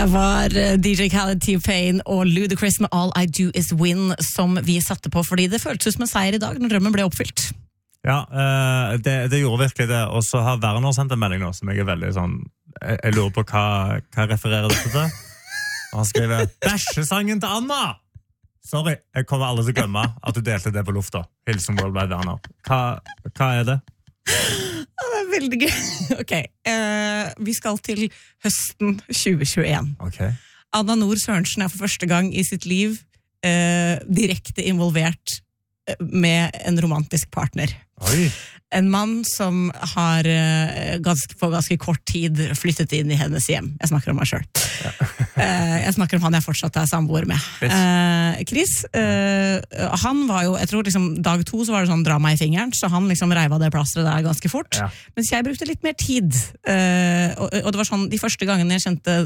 Det var DJ Khaled, T-Pain og Ludacris med All I Do Is Win som vi satte på, fordi det føltes som en seier i dag når drømmen ble oppfylt. Ja, det gjorde virkelig det. Og så har Werner sendt en melding nå, som jeg er veldig sånn... Jeg lurer på hva refererer dette til. Og han skriver, bæsjesangen til Anna! Sorry, jeg kommer aldri til å glemme at du delte det på lufta. Hilsen Worldwide Werner. Hva er det? Det er veldig gøy. Ok, vi skal til høsten 2021. Okay. Anna Nord Sørensen er for første gang i sitt liv direkte involvert med en romantisk partner. Oi. En mann som har på ganske kort tid flyttet inn i hennes hjem. Jeg snakker om meg selv. Ja. Jeg snakker om han jeg fortsatt er samboer med. Chris, han var jo, jeg tror liksom dag 2 så var det sånn drama i fingeren, så han liksom reiv av det plasteret der ganske fort. Ja. Mens jeg brukte litt mer tid. Og det var sånn, de første gangene jeg kjente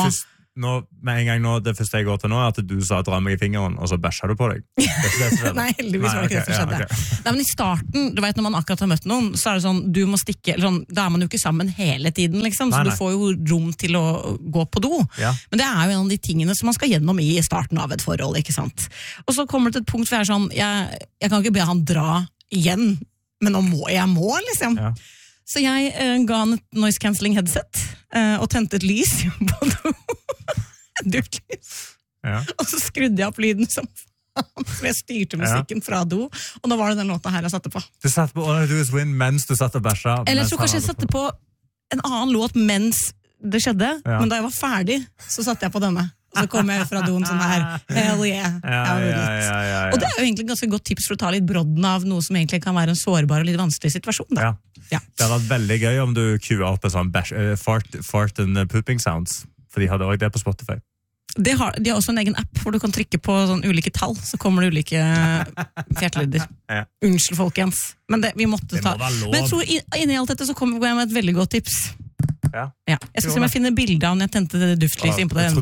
med en gang nå, det første jeg går til nå, er at du sa dra meg i fingeren, og så bæsja du på deg. Nei, heldigvis var det ikke det som skjedde. Ja, okay. Nei, men i starten, du vet når man akkurat har møtt noen, så er det sånn, du må stikke, eller sånn, da er man jo ikke sammen hele tiden, liksom, så du får jo rom til å gå på do. Ja. Men det er jo en av de tingene som man skal gjennom i starten av et forhold, ikke sant? Og så kommer det til et punkt hvor jeg er sånn, jeg kan ikke be han dra igjen, men nå må jeg liksom. Ja. Så jeg ga han et noise cancelling headset, og tente et lys på do. Dyrt lys. Ja. Og så skrudde jeg opp lyden som faen, så jeg styrte musikken fra do, og nå var det den låta her jeg satte på. Du satte på All I Do Is Win mens du satt og bæsja? Eller jeg tror kanskje jeg satte på en annen låt mens det skjedde, men da jeg var ferdig, så satte jeg på denne. Og så kom jeg fra doen sånn her, hell yeah. Ja. Og det er jo egentlig et ganske godt tips for å ta litt brodden av noe som egentlig kan være en sårbar og litt vanskelig situasjon. Da. Ja. Det hadde vært veldig gøy om du kuer opp en sånn fart and pooping sounds, for de hadde også det på Spotify. De har også en egen app hvor du kan trykke på sånn ulike tall, så kommer det ulike fjertelyder. Ja. Unnskyld, folkens. Men vi måtte ta... Men jeg tror inni alt dette så kommer jeg med et veldig godt tips. Ja. Jeg skal se om jeg finner bilder av når jeg tente det duftlyset inn på det.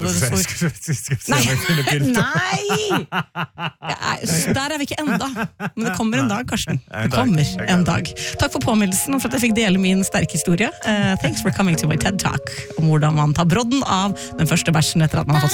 Nei! Der er vi ikke enda. Men det kommer en dag, Karsten. Det kommer en dag. Takk for påmeldelsen og for at jeg fikk dele min sterke historie. Thanks for coming to my TED Talk om hvordan man tar brodden av den første bæsjen etter at man har fått